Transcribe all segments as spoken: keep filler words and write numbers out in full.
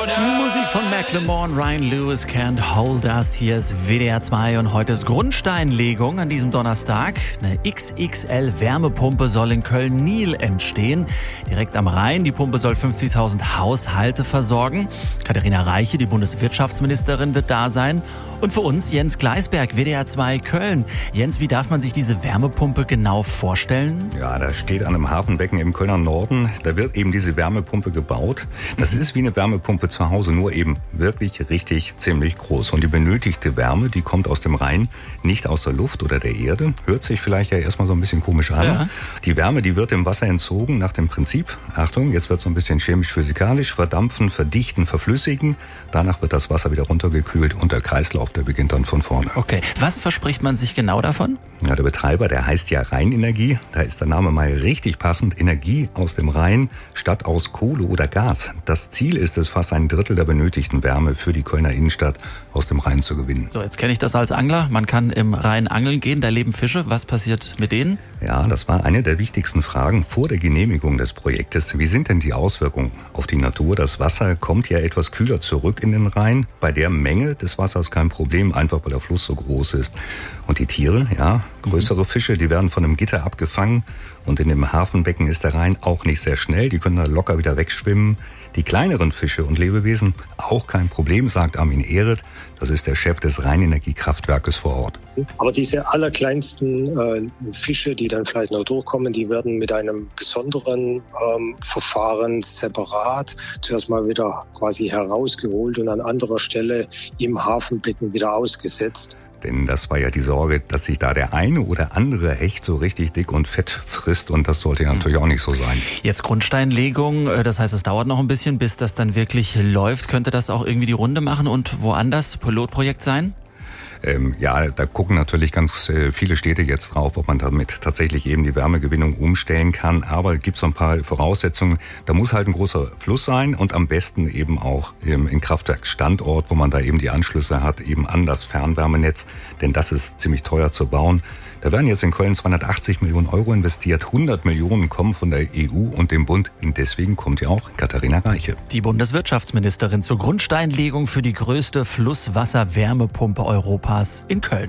Musik von Macklemore, Ryan Lewis, Can't Hold Us. Hier ist W D R zwei und heute ist Grundsteinlegung an diesem Donnerstag. Eine X X L-Wärmepumpe soll in Köln-Niel entstehen. Direkt am Rhein. Die Pumpe soll fünfzigtausend Haushalte versorgen. Katharina Reiche, die Bundeswirtschaftsministerin, wird da sein. Und für uns Jens Gleisberg, W D R zwei Köln. Jens, wie darf man sich diese Wärmepumpe genau vorstellen? Ja, da steht an einem Hafenbecken im Kölner Norden. Da wird eben diese Wärmepumpe gebaut. Das ist wie eine Wärmepumpe zu Hause, nur eben wirklich richtig ziemlich groß. Und die benötigte Wärme, die kommt aus dem Rhein, nicht aus der Luft oder der Erde. Hört sich vielleicht ja erstmal so ein bisschen komisch an. Ja. Die Wärme, die wird dem Wasser entzogen nach dem Prinzip, Achtung, jetzt wird es so ein bisschen chemisch-physikalisch, verdampfen, verdichten, verflüssigen. Danach wird das Wasser wieder runtergekühlt und der Kreislauf, der beginnt dann von vorne. Okay, was verspricht man sich genau davon? Ja, der Betreiber, der heißt ja Rheinenergie. Da ist der Name mal richtig passend. Energie aus dem Rhein statt aus Kohle oder Gas. Das Ziel ist es, fast ein Drittel der benötigten Wärme für die Kölner Innenstadt aus dem Rhein zu gewinnen. So, jetzt kenne ich das als Angler. Man kann im Rhein angeln gehen, da leben Fische. Was passiert mit denen? Ja, das war eine der wichtigsten Fragen vor der Genehmigung des Projektes. Wie sind denn die Auswirkungen auf die Natur? Das Wasser kommt ja etwas kühler zurück in den Rhein. Bei der Menge des Wassers kein Problem, einfach weil der Fluss so groß ist. Und die Tiere, ja, größere Fische, die werden von einem Gitter abgefangen. Und in dem Hafenbecken ist der Rhein auch nicht sehr schnell. Die können da locker wieder wegschwimmen. Die kleineren Fische und Lebewesen auch kein Problem, sagt Armin Ehret. Das ist der Chef des Rheinenergiekraftwerkes vor Ort. Aber diese allerkleinsten äh, Fische, die dann vielleicht noch durchkommen, die werden mit einem besonderen ähm, Verfahren separat zuerst mal wieder quasi herausgeholt und an anderer Stelle im Hafenbecken wieder ausgesetzt. Denn das war ja die Sorge, dass sich da der eine oder andere Hecht so richtig dick und fett frisst. Und das sollte ja natürlich auch nicht so sein. Jetzt Grundsteinlegung, das heißt, es dauert noch ein bisschen, bis das dann wirklich läuft. Könnte das auch irgendwie die Runde machen und woanders Pilotprojekt sein? Ähm, ja, da gucken natürlich ganz äh, viele Städte jetzt drauf, ob man damit tatsächlich eben die Wärmegewinnung umstellen kann. Aber es gibt so ein paar Voraussetzungen. Da muss halt ein großer Fluss sein und am besten eben auch ähm, ein Kraftwerksstandort, wo man da eben die Anschlüsse hat, eben an das Fernwärmenetz. Denn das ist ziemlich teuer zu bauen. Da werden jetzt in Köln zweihundertachtzig Millionen Euro investiert. hundert Millionen kommen von der E U und dem Bund. Und deswegen kommt ja auch Katharina Reiche. Die Bundeswirtschaftsministerin zur Grundsteinlegung für die größte Flusswasserwärmepumpe Europas in Köln.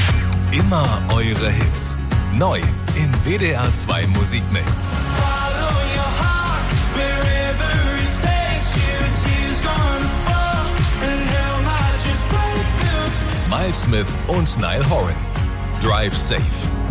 Immer eure Hits. Neu in W D R zwei Musikmix. Miles Smith und Niall Horan. Drive Safe.